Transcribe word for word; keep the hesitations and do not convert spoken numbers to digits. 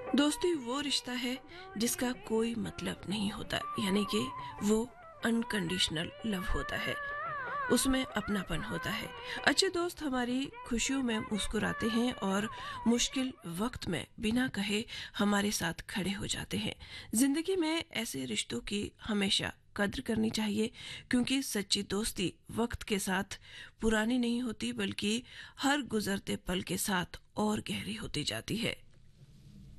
दोस्ती वो रिश्ता है जिसका कोई मतलब नहीं होता, यानी कि वो अनकंडीशनल लव होता है, उसमें अपनापन होता है। अच्छे दोस्त हमारी खुशियों में मुस्कुराते हैं और मुश्किल वक्त में बिना कहे हमारे साथ खड़े हो जाते हैं। जिंदगी में ऐसे रिश्तों की हमेशा कद्र करनी चाहिए, क्योंकि सच्ची दोस्ती वक्त के साथ पुरानी नहीं होती, बल्कि हर गुजरते पल के साथ और गहरी होती जाती है।